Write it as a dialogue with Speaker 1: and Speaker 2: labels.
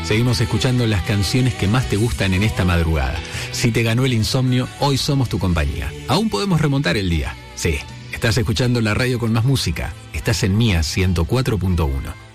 Speaker 1: Seguimos escuchando las canciones que más te gustan en esta madrugada. Si te ganó el insomnio, hoy somos tu compañía. Aún podemos remontar el día. Sí, estás escuchando la radio con más música. Estás en Mía 104.1.